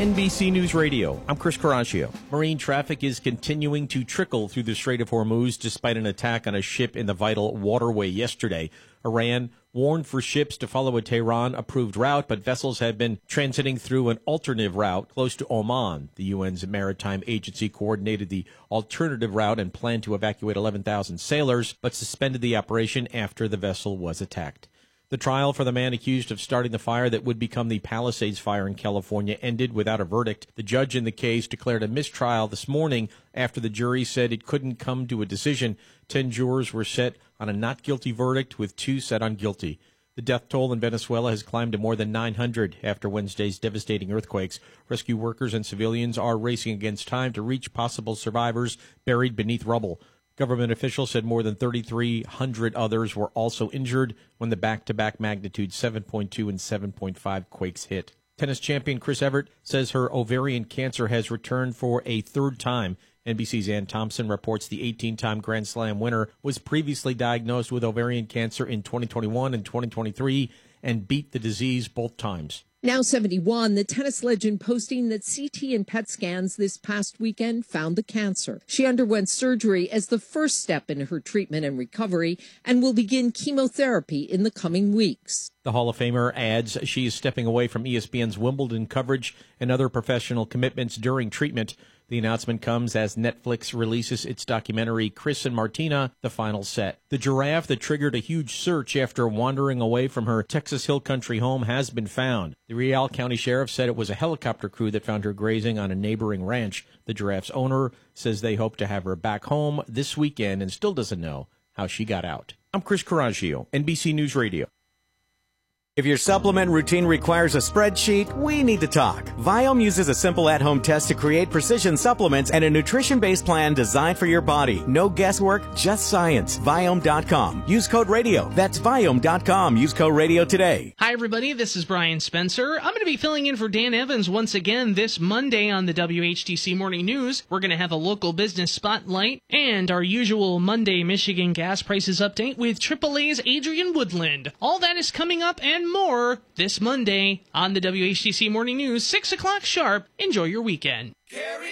NBC News Radio, I'm Chris Caraccio. Marine traffic is continuing to trickle through the Strait of Hormuz despite an attack on a ship in the vital waterway yesterday. Iran warned for ships to follow a Tehran-approved route, but vessels had been transiting through an alternative route close to Oman. The UN's maritime agency coordinated the alternative route and planned to evacuate 11,000 sailors, but suspended the operation after the vessel was attacked. The trial for the man accused of starting the fire that would become the Palisades fire in California ended without a verdict. The judge in the case declared a mistrial this morning after the jury said it couldn't come to a decision. 10 jurors were set on a not guilty verdict, with 2 set on guilty. The death toll in Venezuela has climbed to more than 900 after Wednesday's devastating earthquakes. Rescue workers and civilians are racing against time to reach possible survivors buried beneath rubble. Government officials said more than 3,300 others were also injured when the back-to-back magnitude 7.2 and 7.5 quakes hit. Tennis champion Chris Evert says her ovarian cancer has returned for a third time. NBC's Ann Thompson reports the 18-time Grand Slam winner was previously diagnosed with ovarian cancer in 2021 and 2023 and beat the disease both times. Now 71, the tennis legend posting that CT and PET scans this past weekend found the cancer. She underwent surgery as the first step in her treatment and recovery and will begin chemotherapy in the coming weeks. The Hall of Famer adds she is stepping away from ESPN's Wimbledon coverage and other professional commitments during treatment. The announcement comes as Netflix releases its documentary, Chris and Martina, The Final Set. The giraffe that triggered a huge search after wandering away from her Texas Hill Country home has been found. The Real County Sheriff said it was a helicopter crew that found her grazing on a neighboring ranch. The giraffe's owner says they hope to have her back home this weekend and still doesn't know how she got out. I'm Chris Caraccio, NBC News Radio. If your supplement routine requires a spreadsheet, we need to talk. Viome uses a simple at-home test to create precision supplements and a nutrition-based plan designed for your body. No guesswork, just science. Viome.com. Use code RADIO. That's Viome.com. Use code RADIO today. Hi, everybody. This is Brian Spencer. I'm going to be filling in for Dan Evans once again this Monday on the WHTC Morning News. We're going to have a local business spotlight and our usual Monday Michigan gas prices update with AAA's Adrian Woodland. All that is coming up and more this Monday on the WHTC Morning News, 6 o'clock sharp. Enjoy your weekend.